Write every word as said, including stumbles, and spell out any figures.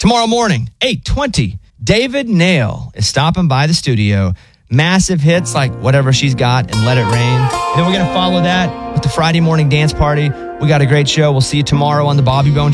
Tomorrow morning, eight twenty, David Nail is stopping by the studio. Massive hits like Whatever She's Got and Let It Rain. And then we're going to follow that with the Friday morning dance party. We got a great show. We'll see you tomorrow on the Bobby Bone